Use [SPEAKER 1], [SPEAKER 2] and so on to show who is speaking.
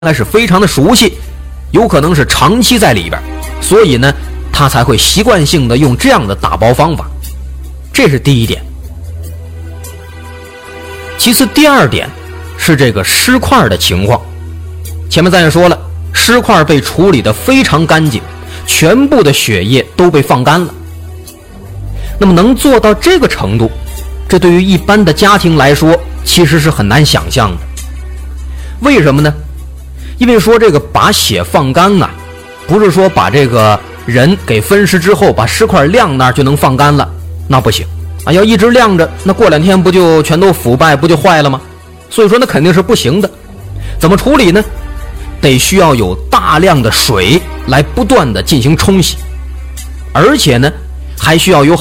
[SPEAKER 1] 该是非常的熟悉，有可能是长期在里边，所以呢他才会习惯性的用这样的打包方法。这是第一点。其次第二点是这个尸块的情况。前面咱也说了，尸块被处理得非常干净，全部的血液都被放干了。那么能做到这个程度，这对于一般的家庭来说其实是很难想象的。为什么呢？因为说这个把血放干啊，不是说把这个人给分尸之后把尸块晾那儿就能放干了，那不行啊！要一直晾着，那过2天不就全都腐败，不就坏了吗？所以说那肯定是不行的。怎么处理呢？得需要有大量的水来不断的进行冲洗，而且呢还需要有